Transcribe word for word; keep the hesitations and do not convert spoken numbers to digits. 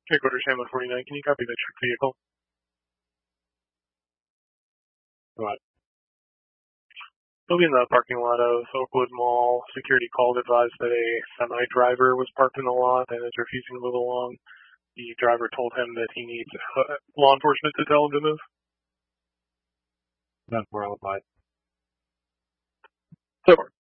Headquarters Hamlet forty-nine, can you copy the check vehicle? What? He'll be in the parking lot of Oakwood Mall. Security called advised that a semi-driver was parked in the lot and is refusing to move along. The driver told him that he needs uh, law enforcement to tell him to move. None for alibi. So far.